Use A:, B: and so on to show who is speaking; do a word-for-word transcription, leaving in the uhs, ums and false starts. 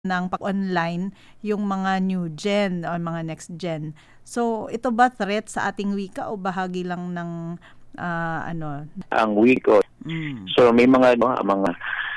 A: ng pag-online yung mga new gen o mga next gen. So, ito ba threat sa ating wika o bahagi lang ng ah, ano?
B: Ang wiko.
A: Mm.
B: So may mga mga